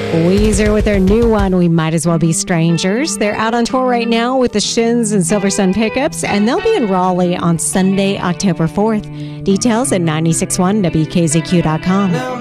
Weezer with their new one, We Might As Well Be Strangers. They're out on tour right now with the Shins and Silver Sun Pickups, and they'll be in Raleigh on Sunday, October 4th. Details at 961wkzq.com.